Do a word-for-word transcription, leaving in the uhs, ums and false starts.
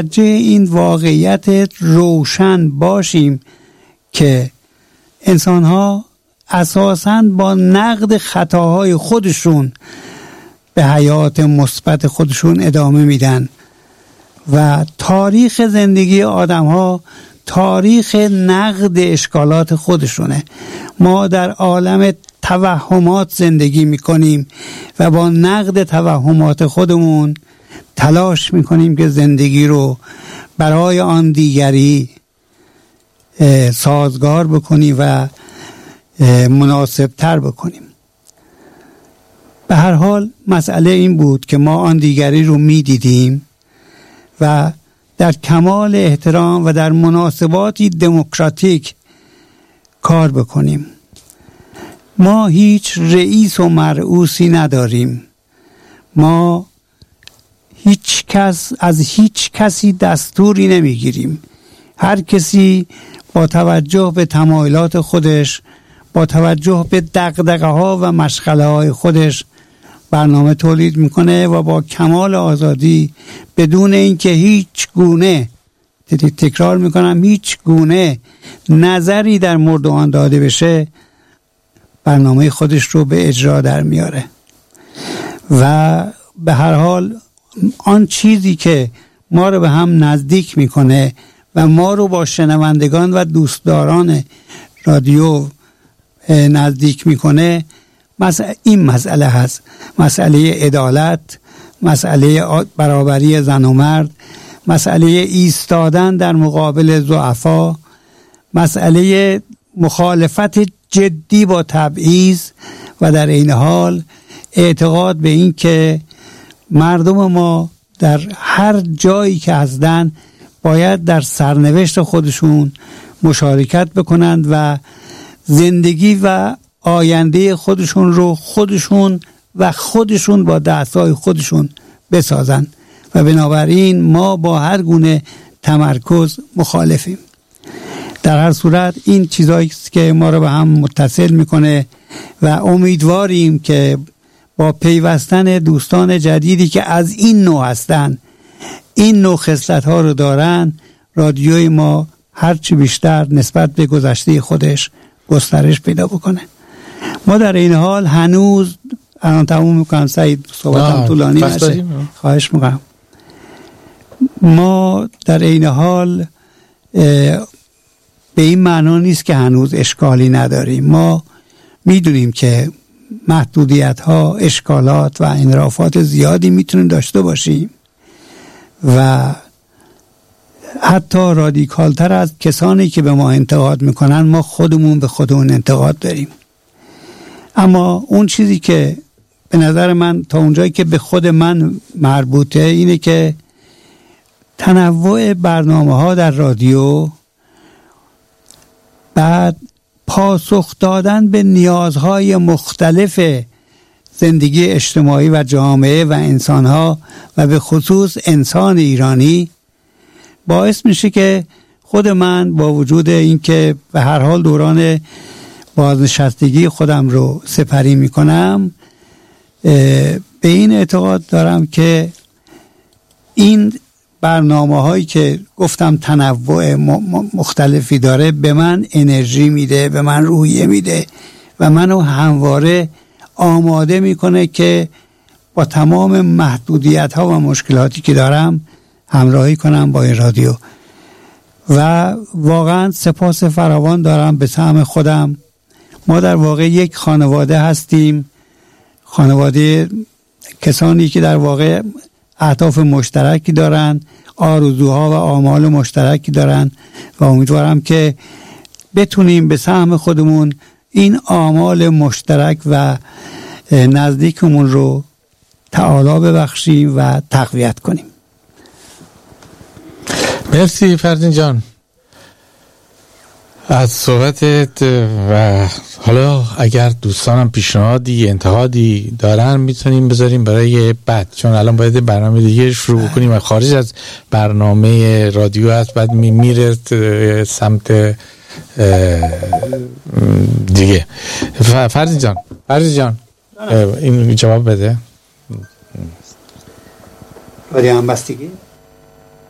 این واقعیت روشن باشیم که انسان‌ها اساساً با نقد خطاهای خودشون به حیات مثبت خودشون ادامه میدن و تاریخ زندگی آدم‌ها تاریخ نقد اشکالات خودشونه. ما در عالم توهمات زندگی میکنیم و با نقد توهمات خودمون تلاش میکنیم که زندگی رو برای آن دیگری سازگار بکنیم و مناسب تر بکنیم. به هر حال مسئله این بود که ما آن دیگری رو میدیدیم و در کمال احترام و در مناسباتی دموکراتیک کار بکنیم. ما هیچ رئیس و مرئوسی نداریم. ما هیچ کس از هیچ کسی دستوری نمیگیریم. هر کسی با توجه به تمایلات خودش، با توجه به دغدغه ها و مشغله های خودش برنامه تولید میکنه و با کمال آزادی بدون اینکه هیچ گونه، تکرار میکنم، هیچ گونه نظری در مورد آن داده بشه برنامه خودش رو به اجرا در میاره. و به هر حال آن چیزی که ما رو به هم نزدیک میکنه و ما رو با شنوندگان و دوستداران رادیو نزدیک میکنه این مسئله هست، مسئله عدالت، مسئله برابری زن و مرد، مسئله ایستادن در مقابل ضعفا، مسئله مخالفت جدی با تبعیض و در این حال اعتقاد به این که مردم ما در هر جایی که هستند باید در سرنوشت خودشون مشارکت بکنند و زندگی و آینده خودشون رو خودشون و خودشون با دستای خودشون بسازن و بنابراین ما با هر گونه تمرکز مخالفیم. در هر صورت این چیزایی است که ما رو به هم متصل میکنه و امیدواریم که با پیوستن دوستان جدیدی که از این نوع هستن، این نوع خصلت ها رو دارن، رادیوی ما هرچی بیشتر نسبت به گذشته خودش گسترش پیدا بکنه. ما در این حال هنوز الان تموم میکنم سعید، صحبتم طولانی نشه، خواهش میکنم. ما در این حال به این معنا نیست که هنوز اشکالی نداریم. ما میدونیم که محدودیت ها، اشکالات و انحرافات زیادی میتونیم داشته باشیم و حتی رادیکال تر از کسانی که به ما انتقاد میکنن ما خودمون به خودمون انتقاد داریم. اما اون چیزی که به نظر من تا اونجایی که به خود من مربوطه اینه که تنوع برنامه ها در رادیو، بعد پاسخ دادن به نیازهای مختلف زندگی اجتماعی و جامعه و انسانها و به خصوص انسان ایرانی باعث میشه که خود من با وجود اینکه به هر حال دوران بازنشستگی خودم رو سپری میکنم به این اعتقاد دارم که این برنامه هایی که گفتم تنوع مختلفی داره به من انرژی میده، به من روحیه میده و منو همواره آماده میکنه که با تمام محدودیت ها و مشکلاتی که دارم همراهی کنم با این رادیو. و واقعا سپاس فراوان دارم به سهم خودم. ما در واقع یک خانواده هستیم، خانواده کسانی که در واقع اهداف مشترکی دارن، آرزوها و آمال مشترکی دارن و امیدوارم که بتونیم به سهم خودمون این آمال مشترک و نزدیکمون رو تعالی ببخشیم و تقویت کنیم. مرسی فردین جان از صحبتت. و حالا اگر دوستانم پیشنهادی انتقادی دارن میتونیم بذاریم برای بعد، چون الان باید برنامه دیگه شروع کنیم و خارج از برنامه رادیو هست، بعد میره سمت دیگه. فردین جان فردین جان این جواب بده. برای همبستگی